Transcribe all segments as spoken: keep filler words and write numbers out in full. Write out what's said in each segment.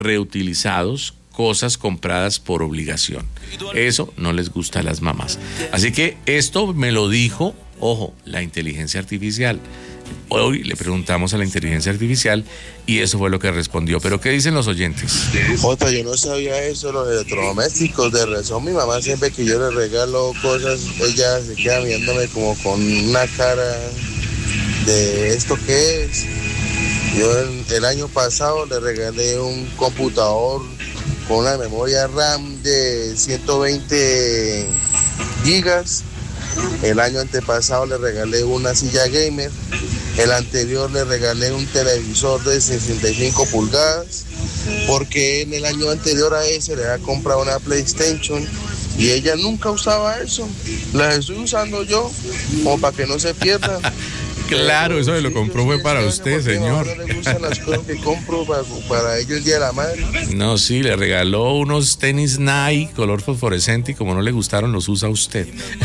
reutilizados, cosas compradas por obligación. Eso no les gusta a las mamás. Así que esto me lo dijo, ojo, la inteligencia artificial. Hoy le preguntamos a la inteligencia artificial y eso fue lo que respondió. ¿Pero qué dicen los oyentes? Jota, yo no sabía eso, los electrodomésticos. De razón, mi mamá siempre que yo le regalo cosas, ella se queda viéndome como con una cara de ¿esto qué es? Yo el, el año pasado le regalé un computador con una memoria RAM de ciento veinte gigas. El año antepasado le regalé una silla gamer. El anterior le regalé un televisor de sesenta y cinco pulgadas, porque en el año anterior a ese le había comprado una PlayStation y ella nunca usaba eso. La estoy usando yo, como para que no se pierda. Claro, eso se lo compró fue para usted, señor. No le gustan las cosas que compro para, para ellos el Día de la Madre. No, sí, le regaló unos tenis Nike color fosforescente y como no le gustaron los usa usted.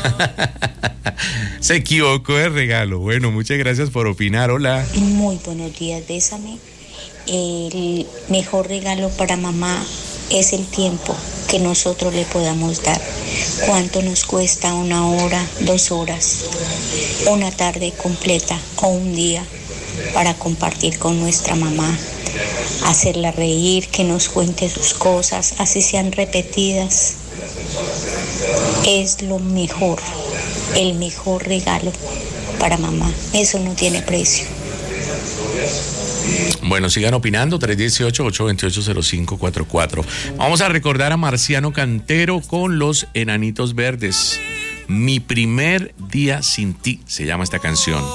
Se equivocó de regalo. Bueno, muchas gracias por opinar. Hola. Muy buenos días, Bésame. El mejor regalo para mamá es el tiempo que nosotros le podamos dar. ¿Cuánto nos cuesta una hora, dos horas, una tarde completa o un día para compartir con nuestra mamá? Hacerla reír, que nos cuente sus cosas, así sean repetidas. Es lo mejor, el mejor regalo para mamá. Eso no tiene precio. Bueno, sigan opinando, tres uno ocho, ocho dos ocho, cero cinco cuatro cuatro. Vamos a recordar a Marciano Cantero con Los Enanitos Verdes. Mi primer día sin ti se llama esta canción.